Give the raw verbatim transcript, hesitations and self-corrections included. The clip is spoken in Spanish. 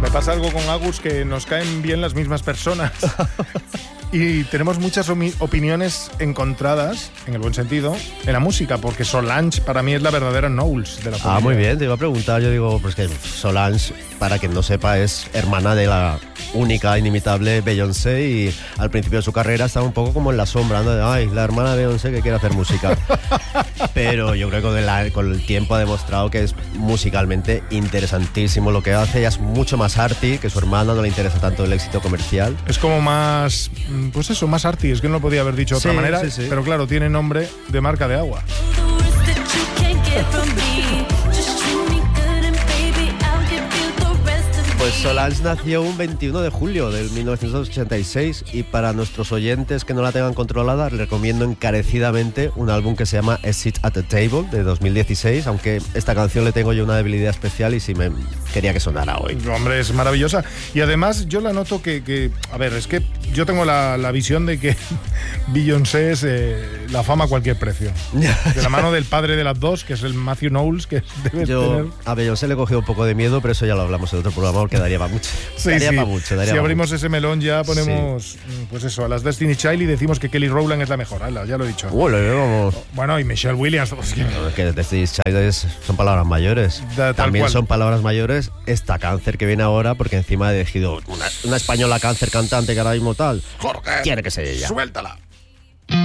Me pasa algo con Agus, que nos caen bien las mismas personas. Y tenemos muchas opiniones encontradas, en el buen sentido, en la música, porque Solange para mí es la verdadera Knowles de la familia. Ah, muy bien, te iba a preguntar, yo digo, pues que Solange, para quien no sepa, es hermana de la única, inimitable Beyoncé, y al principio de su carrera estaba un poco como en la sombra, ¿no? De, ay, la hermana de Beyoncé que quiere hacer música. Pero yo creo que con el, con el tiempo ha demostrado que es musicalmente interesantísimo lo que hace. Ella es mucho más arty, que su hermana, no le interesa tanto el éxito comercial. Es como más, pues eso, más arty, es que no lo podía haber dicho de otra sí, manera, sí, sí. Pero claro, tiene nombre de marca de agua. Pues Solange nació un veintiuno de julio del mil novecientos ochenta y seis, y para nuestros oyentes que no la tengan controlada, les recomiendo encarecidamente un álbum que se llama A Seat at the Table de dos mil dieciséis, aunque esta canción le tengo yo una debilidad especial y sí me quería que sonara hoy. Hombre, es maravillosa. Y además yo la noto que, que a ver, es que yo tengo la, la visión de que Beyoncé es eh, la fama a cualquier precio. De la mano del padre de las dos, que es el Matthew Knowles, que debe yo tener... a Beyoncé le he cogido un poco de miedo, pero eso ya lo hablamos en otro programa, porque daría para mucho. Sí, daría sí. para mucho. Daría si pa abrimos mucho. ese melón ya ponemos, sí. pues eso, a las Destiny Child y decimos que Kelly Rowland es la mejor. Ala, ya lo he dicho. Uh, le vamos. Bueno, y Michelle Williams. Pues que... No, es que Destiny Child es, son palabras mayores. Da, También cual. son palabras mayores esta Cáncer que viene ahora, porque encima he elegido una, una española Cáncer cantante que ahora mismo tal. Jorge, quiere que sea ella. Suéltala.